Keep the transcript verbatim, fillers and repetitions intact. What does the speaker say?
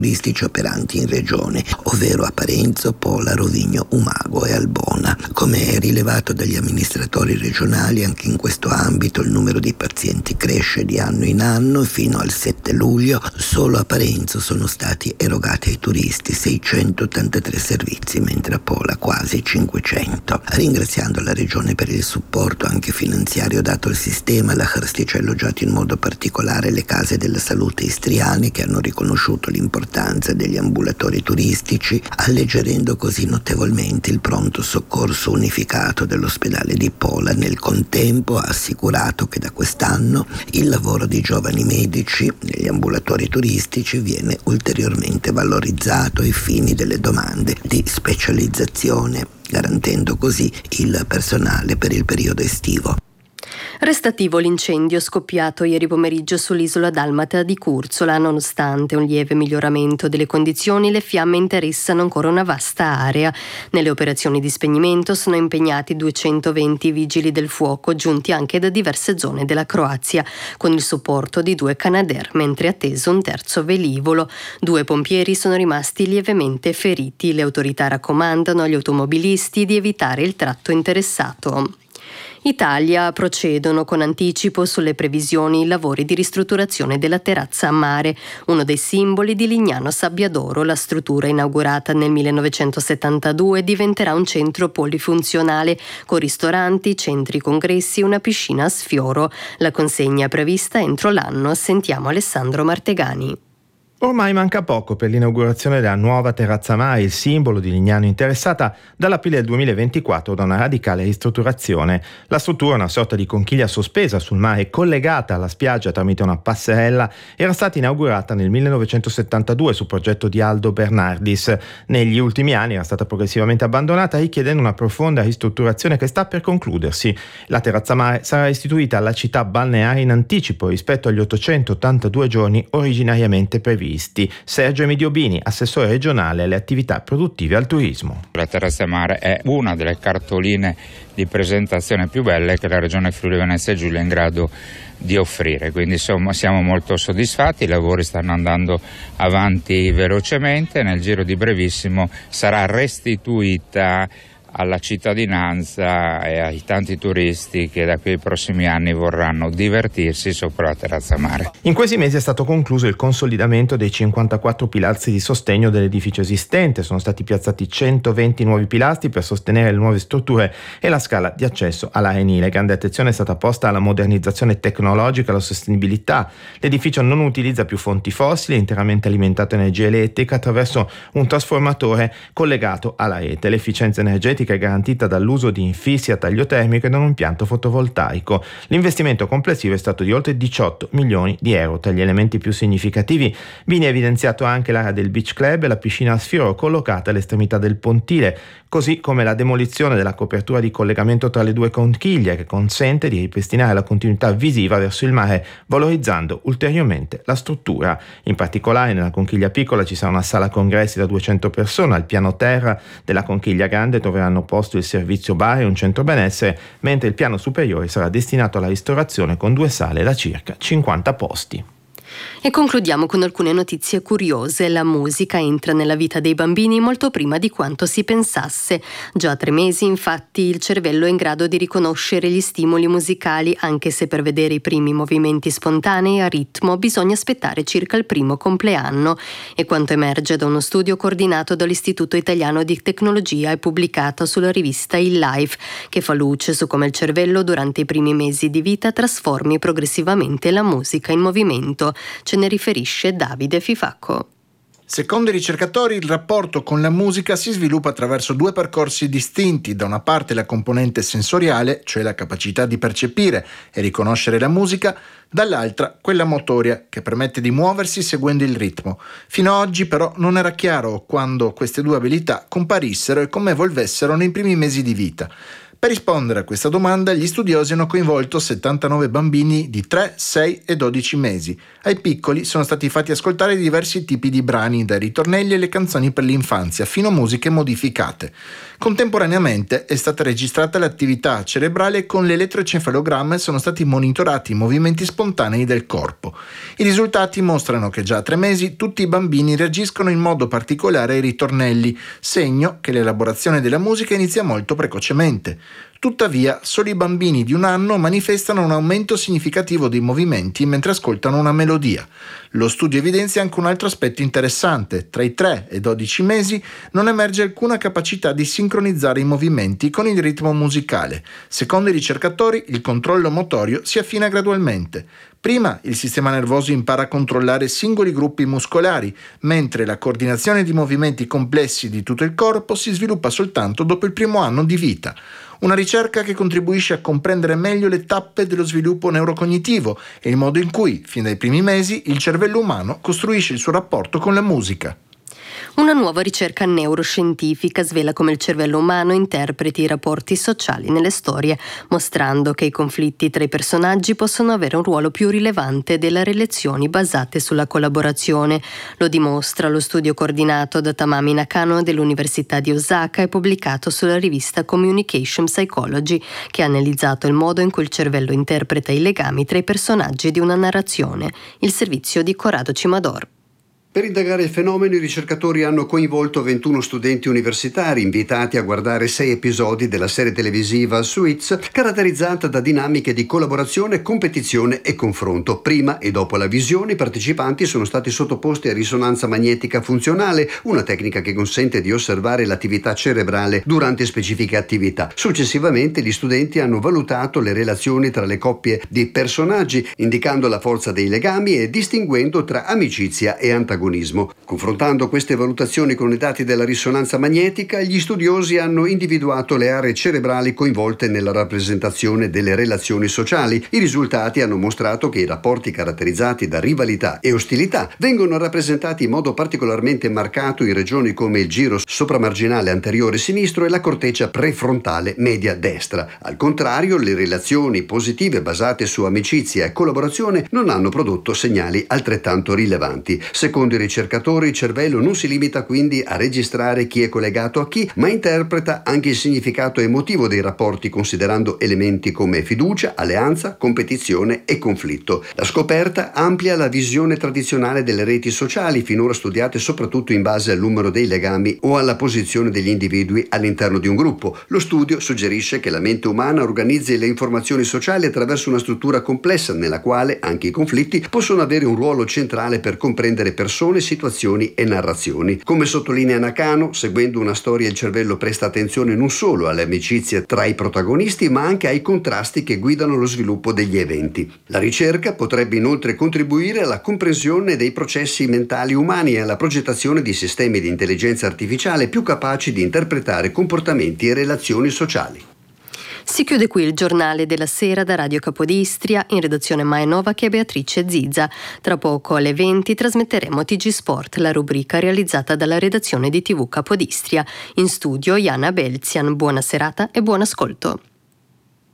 turistici operanti in regione, ovvero a Parenzo, Pola, Rovigno, Umago e Albona. Come rilevato dagli amministratori regionali, anche in questo ambito il numero di pazienti cresce di anno in anno e fino al sette luglio solo a Parenzo sono stati erogati ai turisti seicentottantatré servizi, mentre a Pola quasi cinquecento. Ringraziando la regione per il supporto anche finanziario dato al sistema, la Hrstic ha elogiato in modo particolare le case della salute istriane, che hanno riconosciuto l'importanza degli ambulatori turistici, alleggerendo così notevolmente il pronto soccorso unificato dell'ospedale di Pola. Nel contempo ha assicurato che da quest'anno il lavoro di giovani medici negli ambulatori turistici viene ulteriormente valorizzato ai fini delle domande di specializzazione, garantendo così il personale per il periodo estivo. Restativo l'incendio scoppiato ieri pomeriggio sull'isola dalmata di Curzola. Nonostante un lieve miglioramento delle condizioni, le fiamme interessano ancora una vasta area. Nelle operazioni di spegnimento sono impegnati duecentoventi vigili del fuoco, giunti anche da diverse zone della Croazia, con il supporto di due Canadair, mentre è atteso un terzo velivolo. Due pompieri sono rimasti lievemente feriti. Le autorità raccomandano agli automobilisti di evitare il tratto interessato. Italia procedono con anticipo sulle previsioni i lavori di ristrutturazione della terrazza a mare, uno dei simboli di Lignano Sabbiadoro. La struttura, inaugurata nel millenovecentosettantadue, diventerà un centro polifunzionale con ristoranti, centri congressi e una piscina a sfioro. La consegna è prevista entro l'anno. Sentiamo Alessandro Martegani. Ormai manca poco per l'inaugurazione della nuova terrazza mare, il simbolo di Lignano, interessata dall'aprile del duemilaventiquattro da una radicale ristrutturazione. La struttura, una sorta di conchiglia sospesa sul mare collegata alla spiaggia tramite una passerella, era stata inaugurata nel millenovecentosettantadue su progetto di Aldo Bernardis. Negli ultimi anni era stata progressivamente abbandonata, richiedendo una profonda ristrutturazione che sta per concludersi. La terrazza mare sarà istituita alla città balneare in anticipo rispetto agli ottocentottantadue giorni originariamente previsti. Sergio Emidiobini, assessore regionale alle attività produttive e al turismo. La terrazza mare è una delle cartoline di presentazione più belle che la regione Friuli Venezia Giulia è in grado di offrire, quindi insomma siamo molto soddisfatti. I lavori stanno andando avanti velocemente, nel giro di brevissimo sarà restituita alla cittadinanza e ai tanti turisti che da qui ai prossimi anni vorranno divertirsi sopra la terrazza mare. In questi mesi è stato concluso il consolidamento dei cinquantaquattro pilastri di sostegno dell'edificio esistente. Sono stati piazzati centoventi nuovi pilastri per sostenere le nuove strutture e la scala di accesso all'arenile. Grande attenzione è stata posta alla modernizzazione tecnologica e alla sostenibilità. L'edificio non utilizza più fonti fossili, è interamente alimentato a energia elettrica attraverso un trasformatore collegato alla rete. L'efficienza energetica è garantita dall'uso di infissi a taglio termico e da un impianto fotovoltaico. L'investimento complessivo è stato di oltre diciotto milioni di euro. Tra gli elementi più significativi viene evidenziato anche l'area del Beach Club e la piscina a sfioro collocata all'estremità del pontile, così come la demolizione della copertura di collegamento tra le due conchiglie, che consente di ripristinare la continuità visiva verso il mare, valorizzando ulteriormente la struttura. In particolare nella conchiglia piccola ci sarà una sala congressi da duecento persone. Al piano terra della conchiglia grande troveranno posto il servizio bar e un centro benessere, mentre il piano superiore sarà destinato alla ristorazione con due sale da circa cinquanta posti. E concludiamo con alcune notizie curiose. La musica entra nella vita dei bambini molto prima di quanto si pensasse. Già a tre mesi, infatti, il cervello è in grado di riconoscere gli stimoli musicali, anche se per vedere i primi movimenti spontanei a ritmo bisogna aspettare circa il primo compleanno. E quanto emerge da uno studio coordinato dall'Istituto Italiano di Tecnologia e pubblicato sulla rivista Il Life, che fa luce su come il cervello durante i primi mesi di vita trasformi progressivamente la musica in movimento. Ce ne riferisce Davide Fifacco. Secondo i ricercatori, il rapporto con la musica si sviluppa attraverso due percorsi distinti. Da una parte la componente sensoriale, cioè la capacità di percepire e riconoscere la musica, dall'altra quella motoria, che permette di muoversi seguendo il ritmo. Fino ad oggi però non era chiaro quando queste due abilità comparissero e come evolvessero nei primi mesi di vita. Per rispondere a questa domanda, gli studiosi hanno coinvolto settantanove bambini di tre, sei e dodici mesi. Ai piccoli sono stati fatti ascoltare diversi tipi di brani, dai ritornelli alle canzoni per l'infanzia, fino a musiche modificate. Contemporaneamente è stata registrata l'attività cerebrale con l'elettroencefalogramma e sono stati monitorati i movimenti spontanei del corpo. I risultati mostrano che già a tre mesi tutti i bambini reagiscono in modo particolare ai ritornelli, segno che l'elaborazione della musica inizia molto precocemente. Tuttavia, solo i bambini di un anno manifestano un aumento significativo dei movimenti mentre ascoltano una melodia. Lo studio evidenzia anche un altro aspetto interessante. Tra i tre e dodici mesi non emerge alcuna capacità di sincronizzare i movimenti con il ritmo musicale. Secondo i ricercatori, il controllo motorio si affina gradualmente. Prima il sistema nervoso impara a controllare singoli gruppi muscolari, mentre la coordinazione di movimenti complessi di tutto il corpo si sviluppa soltanto dopo il primo anno di vita. Una ricerca che contribuisce a comprendere meglio le tappe dello sviluppo neurocognitivo e il modo in cui, fin dai primi mesi, il cervello umano costruisce il suo rapporto con la musica. Una nuova ricerca neuroscientifica svela come il cervello umano interpreti i rapporti sociali nelle storie, mostrando che i conflitti tra i personaggi possono avere un ruolo più rilevante delle relazioni basate sulla collaborazione. Lo dimostra lo studio coordinato da Tamami Nakano dell'Università di Osaka e pubblicato sulla rivista Communication Psychology, che ha analizzato il modo in cui il cervello interpreta i legami tra i personaggi di una narrazione. Il servizio di Corrado Cimador. Per indagare il fenomeno, i ricercatori hanno coinvolto ventuno studenti universitari invitati a guardare sei episodi della serie televisiva Suits, caratterizzata da dinamiche di collaborazione, competizione e confronto. Prima e dopo la visione, i partecipanti sono stati sottoposti a risonanza magnetica funzionale, una tecnica che consente di osservare l'attività cerebrale durante specifiche attività. Successivamente, gli studenti hanno valutato le relazioni tra le coppie di personaggi, indicando la forza dei legami e distinguendo tra amicizia e antagonismo. Confrontando queste valutazioni con i dati della risonanza magnetica, gli studiosi hanno individuato le aree cerebrali coinvolte nella rappresentazione delle relazioni sociali. I risultati hanno mostrato che i rapporti caratterizzati da rivalità e ostilità vengono rappresentati in modo particolarmente marcato in regioni come il giro sopramarginale anteriore sinistro e la corteccia prefrontale media destra. Al contrario, le relazioni positive basate su amicizia e collaborazione non hanno prodotto segnali altrettanto rilevanti. Secondo i ricercatori, il cervello non si limita quindi a registrare chi è collegato a chi, ma interpreta anche il significato emotivo dei rapporti, considerando elementi come fiducia, alleanza, competizione e conflitto. La scoperta amplia la visione tradizionale delle reti sociali, finora studiate soprattutto in base al numero dei legami o alla posizione degli individui all'interno di un gruppo. Lo studio suggerisce che la mente umana organizzi le informazioni sociali attraverso una struttura complessa nella quale anche i conflitti possono avere un ruolo centrale per comprendere persone, situazioni e narrazioni. Come sottolinea Nakano, seguendo una storia il cervello presta attenzione non solo alle amicizie tra i protagonisti, ma anche ai contrasti che guidano lo sviluppo degli eventi. La ricerca potrebbe inoltre contribuire alla comprensione dei processi mentali umani e alla progettazione di sistemi di intelligenza artificiale più capaci di interpretare comportamenti e relazioni sociali. Si chiude qui il giornale della sera da Radio Capodistria, in redazione Maia Novak e Beatrice Zizza. Tra poco alle venti trasmetteremo T G Sport, la rubrica realizzata dalla redazione di T V Capodistria. In studio Iana Belzian. Buona serata e buon ascolto.